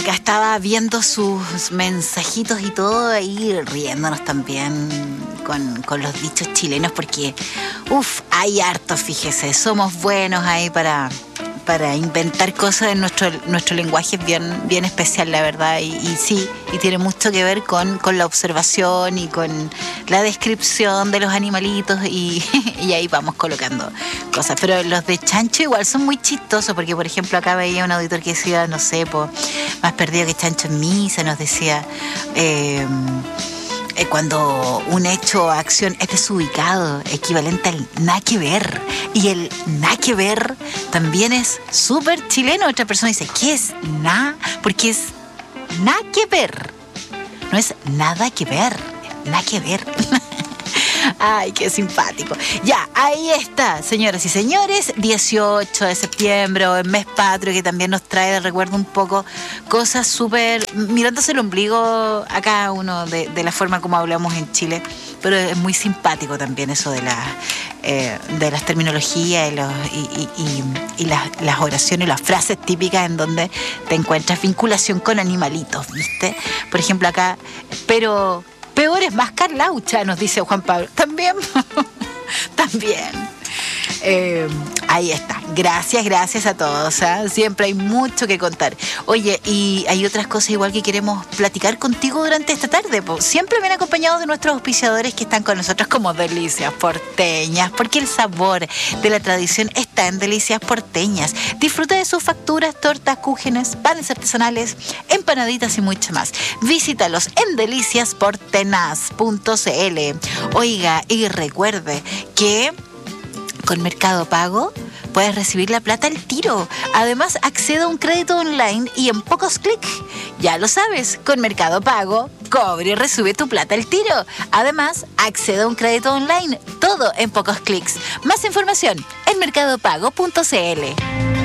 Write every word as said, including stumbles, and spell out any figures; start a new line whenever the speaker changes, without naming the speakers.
acá estaba viendo sus mensajitos y todo, ahí riéndonos también con, con los dichos chilenos, porque, uff, hay harto, fíjese, somos buenos ahí para... para inventar cosas en nuestro, nuestro lenguaje es bien, bien especial, la verdad, y, y sí, y tiene mucho que ver con, con la observación y con la descripción de los animalitos, y, y ahí vamos colocando cosas. Pero los de chancho igual son muy chistosos, porque por ejemplo acá veía un auditor que decía, no sé, po, más perdido que chancho en misa, nos decía... Eh, cuando un hecho o acción es desubicado, equivalente al nada que ver. Y el nada que ver también es súper chileno. Otra persona dice, ¿qué es nada? Porque es nada que ver. No es nada que ver, nada que ver. Ay, qué simpático. Ya, ahí está, señoras y señores, dieciocho de septiembre, el mes patrio, que también nos trae de recuerdo un poco cosas súper... mirándose el ombligo a cada uno de, de la forma como hablamos en Chile, pero es muy simpático también eso de, la, eh, de las terminologías y, los, y, y, y, y las, las oraciones y las frases típicas en donde te encuentras vinculación con animalitos, ¿viste? Por ejemplo acá, pero... peor es mascar laucha, nos dice Juan Pablo. También, también. Eh, ahí está. Gracias, gracias a todos. ¿eh? Siempre hay mucho que contar. Oye, y hay otras cosas igual que queremos platicar contigo durante esta tarde. Po. Siempre bien acompañados de nuestros auspiciadores que están con nosotros como Delicias Porteñas, porque el sabor de la tradición está en Delicias Porteñas. Disfruta de sus facturas, tortas, cúgenes, panes artesanales, empanaditas y mucho más. Visítalos en delicias portenas punto c l. Oiga, y recuerde que con Mercado Pago puedes recibir la plata al tiro. Además, accede a un crédito online y en pocos clics. Ya lo sabes, con Mercado Pago, cobre y recibe tu plata al tiro. Además, accede a un crédito online. Todo en pocos clics. Más información en mercado pago punto c l.